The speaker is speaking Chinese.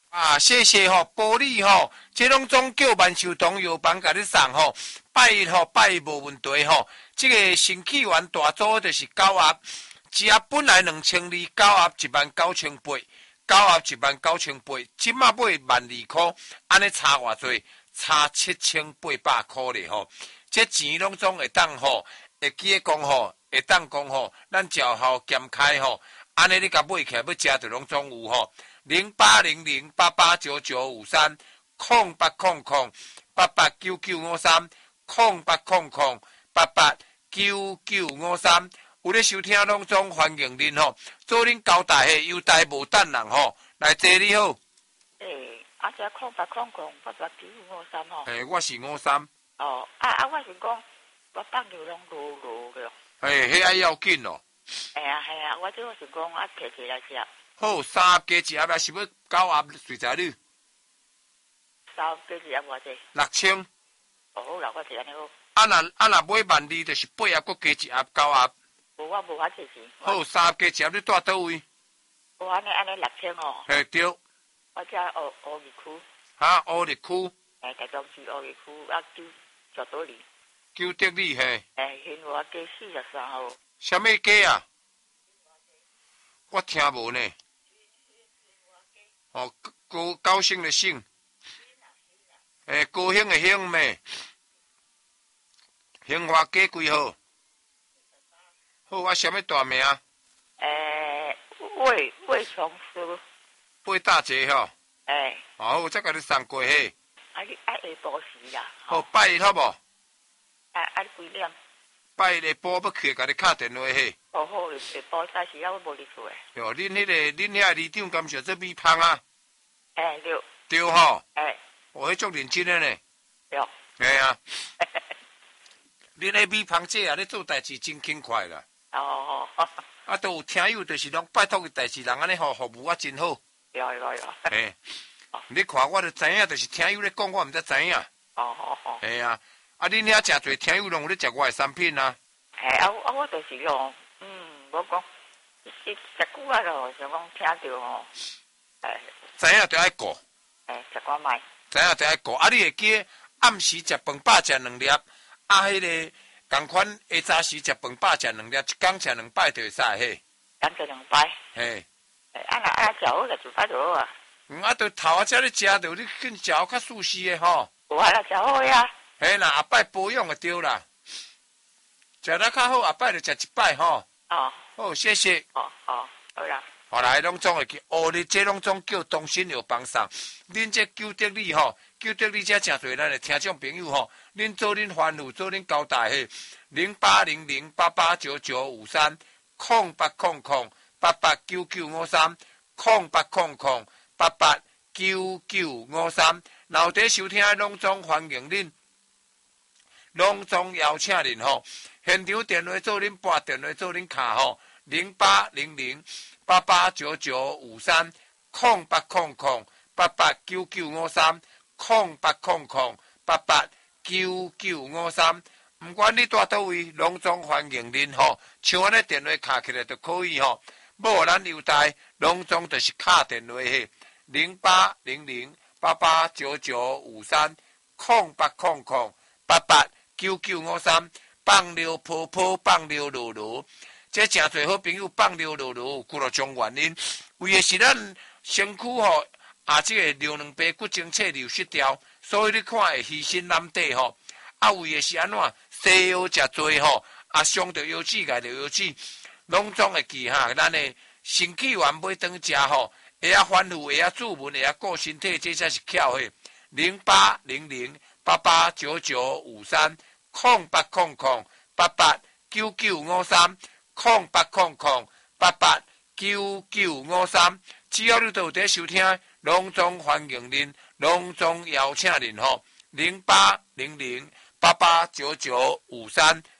啊，谢谢吼，玻璃吼，这拢总叫万寿堂药房甲你送吼，拜一吼，拜一无问题吼。这个新起源大组就是9盒，一盒本来2200，9盒19800，9盒19800，即马买12000块，安尼差偌济？差7800块咧吼。这钱拢总会当吼，会记得讲吼，会当讲吼，咱照效兼开吼，安尼你甲买起来要食着拢总有吼。0800889953，0800889953，有咧收听拢总欢迎恁吼，做恁交代的优待无等人吼，来坐你好。 这0800889953吼。 我是53。 我是讲，我放牛拢落个。 迄爱要紧哦。 我这是讲摕起来食。 好，3盒加一盒，是要9盒随在你。 3盒加一盒偌济 ？6000。 好啦，我是安尼好。 若买12000，就是8盒，搁加一盒9盒。 我无法做钱。 好，3盒加一盒，你住倒位？ 安尼6000哦。 对。 我遮乌日区。 乌日区。 台中市乌日区叫多里。 求得你嘿。 新华街43号。 什么街啊？我听无呢。高兴的兴。高兴的兴咩？兴华街几号？好，什么大名？ 魏崇书。 8大节吼。好，再甲你送过去。 你下晡时啦。 好，拜一好无？ 你几点？ 拜一下晡要去，甲你打电话去。 好，下晡3时我无入厝诶。 哟，恁遐里长敢是做米芳啊？ 对。 对吼。迄足认真诶呢。 对。 啊。恁迄米芳姐啊，咧做代志真轻快啦。都有听友就是拢拜托个代志，人安尼服务我真好。 有。 你看我就知影，就是听友咧讲，我毋才知影。啊，恁遐诚侪听友拢有咧食我诶产品啊。 我就是咯，我讲食久啊咯，想讲听着吼。 知影着爱顾。 食看卖。 知影着爱顾，你会记暗时食饭饱食2粒，迄个同款下早时食饭饱食2粒，一工食2摆就会使嘿。 工食2摆。食好就1摆就好啊。 就头仔咧食着，你更食好较舒适诶吼。 有啦，食好呀。 啦，下摆保养就对啦。食得较好，下摆就食1摆吼。好，谢谢。 好啦。 后来拢总会去学你，这拢总叫东新有帮上。恁这救得你吼，救得你这诚侪咱的听众朋友吼，恁做恁欢呼，做恁交代嘿。0800889953，0800889953，然后伫收听的拢总欢迎恁，拢总邀请恁吼。现场电话做恁拨电话做恁卡吼，0800889953，0800889953，不管你住倒位，拢总欢迎恁吼。像安尼电话卡起来就可以吼，无咱优待，拢总就是敲电话去0800889953，0800889953，放溜泡泡，放溜露露。这诚侪好朋友放溜露露，俱乐中原因，为的是咱身躯吼这个流两杯骨精切流失掉，所以你看会牺牲难得吼。为的是安怎西药食多吼，伤着腰子，害着腰子，拢总会记哈。咱的身体完买当食吼，会晓反复，会晓注文，会晓顾身体，这才是巧嘿。0800889953，0800889953，只要你都有在收听，拢总欢迎恁，拢总邀请恁吼。0800889953。